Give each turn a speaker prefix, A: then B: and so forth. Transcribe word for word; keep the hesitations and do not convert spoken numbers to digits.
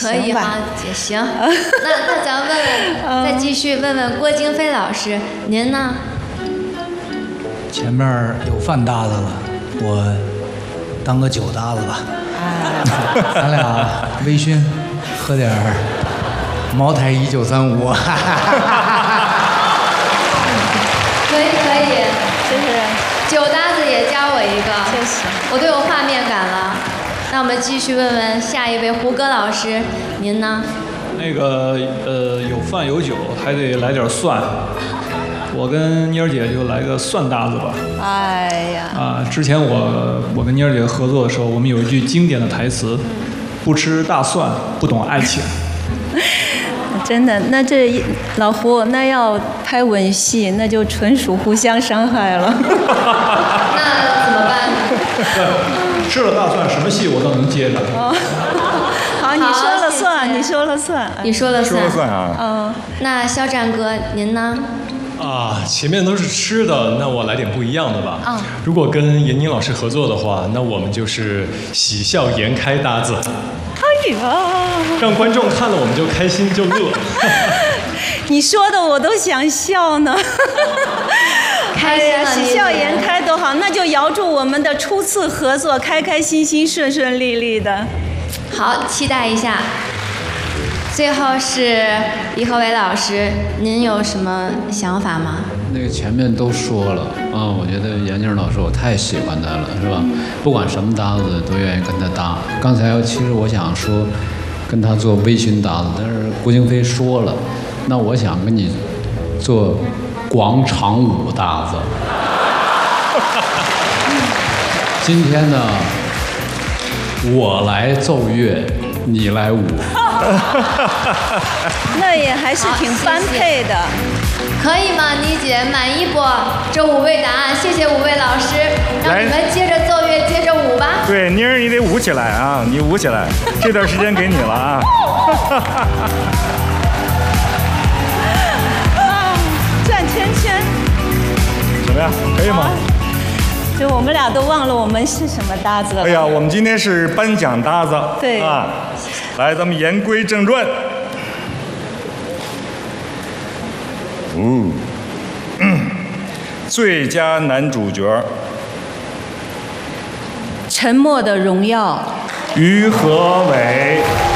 A: 可以吗？也行。那那咱问问，再继续问问郭京飞老师，您呢？
B: 前面有饭搭子了，我当个酒搭子吧。咱俩微醺，喝点茅台一九三五。
A: 可以可以，
C: 谢谢。
A: 酒搭子也加我一个，
C: 谢谢。
A: 我都有画面感了。那我们继续问问下一位胡歌老师，您呢？
D: 那个呃，有饭有酒，还得来点蒜。我跟妮儿姐就来个蒜搭子吧。
C: 哎呀。
D: 啊，之前我我跟妮儿姐合作的时候，我们有一句经典的台词：不吃大蒜，不懂爱情。
C: 真的，那这老胡那要拍吻戏，那就纯属互相伤害了。
A: 那怎么办？
D: 吃了大蒜，什么戏我都能接着。
C: 哦，好，你说了算，你说了算，
A: 你说了算，
E: 说了算啊。
C: 嗯，
A: 那肖战哥，您呢？
F: 啊，前面都是吃的，那我来点不一样的吧。
A: 嗯，
F: 如果跟闫妮老师合作的话，那我们就是喜笑颜开搭子。
C: 哎呀，
F: 让观众看了我们就开心就乐。
C: 你说的我都想笑呢。
A: 开心了，
C: 喜笑颜开多好，那就遥祝我们的初次合作开开心心、顺顺利利的。
A: 好，期待一下。最后是李和伟老师，您有什么想法吗？
G: 那个前面都说了啊，我觉得闫妮老师我太喜欢他了，是吧？不管什么搭子都愿意跟他搭。刚才其实我想说，跟他做微醺搭子，但是郭京飞说了，那我想跟你做广场舞搭子。今天呢，我来奏乐，你来舞。
C: 那也还是挺般配的。
A: 可以吗，妮姐？满意不？这五位答案，谢谢五位老师，让你们接着奏乐，接着舞吧。
E: 对，妮儿你得舞起来啊，你舞起来，这段时间给你了啊。
C: 啊，转圈圈。
E: 怎么样？可以吗？
C: 就我们俩都忘了我们是什么搭子了。
E: 哎呀，我们今天是颁奖搭子。
C: 对
E: 啊，来，咱们言归正传。嗯，最佳男主角，《
C: 沉默的荣耀》。
E: 于和伟。